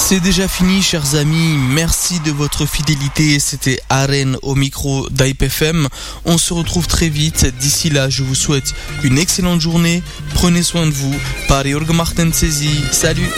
C'est déjà fini, chers amis. Merci de votre fidélité. C'était Aren au micro d'IPFM. On se retrouve très vite. D'ici là, je vous souhaite une excellente journée. Prenez soin de vous. Par Jürgen Martensesi. Salut.